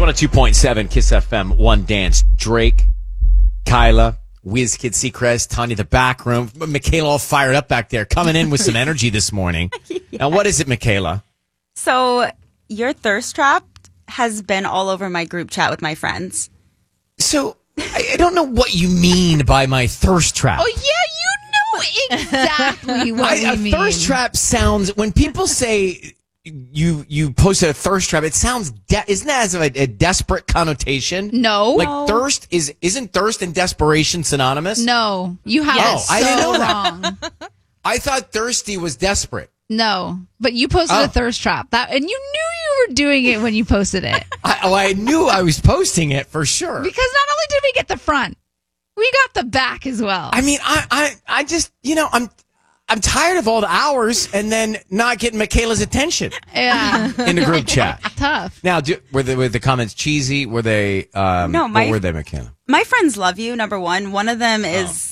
102.7 Kiss FM, One Dance. Drake, Kyla, WizKid, Seacrest, Tanya, the back room. Michaela all fired up back there, coming in with some energy this morning. Yeah. Now, what is it, Michaela? So, your thirst trap has been all over my group chat with my friends. So, I don't know what you mean by my thirst trap. Oh, yeah, you know exactly what you mean. A thirst trap sounds, when people say you posted a thirst trap, it sounds, isn't that as a desperate connotation? No. Like thirst, isn't thirst and desperation synonymous? No. You have it so I didn't know wrong. that. I thought thirsty was desperate. No, but you posted a thirst trap, and you knew you were doing it when you posted it. I knew I was posting it for sure. Because not only did we get the front, we got the back as well. I mean, I just, I'm tired of all the hours and then not getting Michaela's attention. Yeah, in the group chat. Tough. Now, were the comments cheesy? Were they? No, what were they, Michaela? My friends love you. Number one. One of them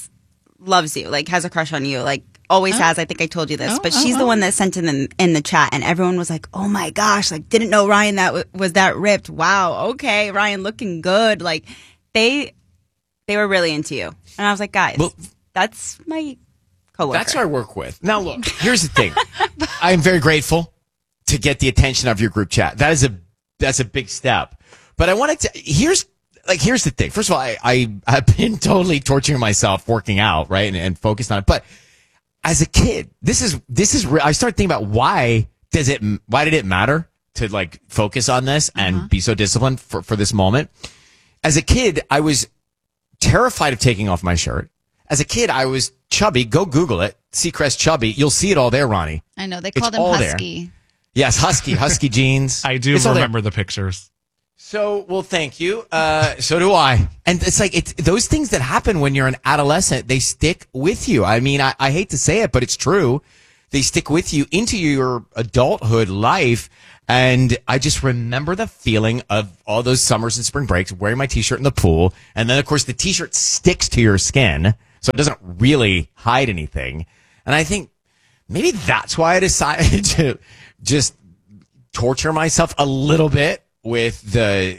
loves you, like has a crush on you, like. Always has. I think I told you this, but she's the one that sent in the chat, and everyone was like, "Oh my gosh! Like, didn't know Ryan that was that ripped. Wow, okay, Ryan looking good." Like, they were really into you, and I was like, "Guys, that's my coworker. That's who I work with." Now, look, here's the thing: I am very grateful to get the attention of your group chat. That's a big step. But I wanted to. Here's the thing. First of all, I've been totally torturing myself working out, right, and focused on it, but. As a kid, this is. I started thinking about why did it matter to like focus on this and be so disciplined for this moment? As a kid, I was terrified of taking off my shirt. As a kid, I was chubby. Go Google it. Seacrest chubby. You'll see it all there, Ronnie. I know they called him husky. There. Yes, husky jeans. I do remember the pictures. So, well, thank you. So do I. And it's like, those things that happen when you're an adolescent, they stick with you. I mean, I hate to say it, but it's true. They stick with you into your adulthood life. And I just remember the feeling of all those summers and spring breaks, wearing my t-shirt in the pool. And then, of course, the t-shirt sticks to your skin, so it doesn't really hide anything. And I think maybe that's why I decided to just torture myself a little bit. With the,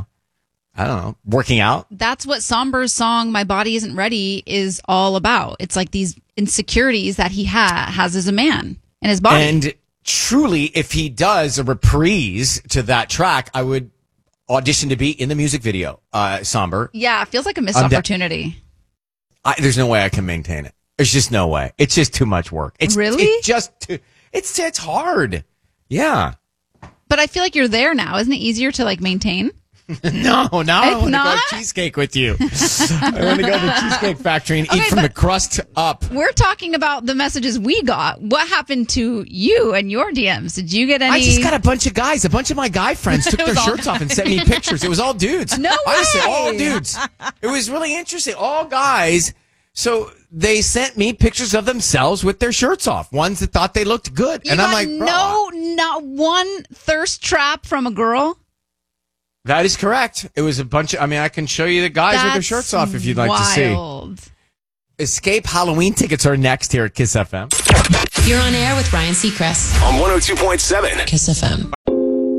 I don't know, working out. That's what Somber's song, My Body Isn't Ready, is all about. It's like these insecurities that he has as a man in his body. And truly, if he does a reprise to that track, I would audition to be in the music video, Somber. Yeah, it feels like a missed opportunity. There's no way I can maintain it. There's just no way. It's just too much work. Really? It's hard. Yeah. But I feel like you're there now. Isn't it easier to like maintain? No, I want to go to cheesecake with you. I want to go to the Cheesecake Factory and eat from the crust up. We're talking about the messages we got. What happened to you and your DMs? Did you get any? I just got a bunch of my guy friends took their shirts off and sent me pictures. It was all dudes. No way. Honestly, all dudes. It was really interesting. All guys. So they sent me pictures of themselves with their shirts off. Ones that thought they looked good. And I'm like, not one thirst trap from a girl. That is correct. It was a bunch of, I can show you the guys with their shirts off if you'd like to see. Escape Halloween tickets are next here at Kiss FM. You're on air with Ryan Seacrest on 102.7 Kiss FM.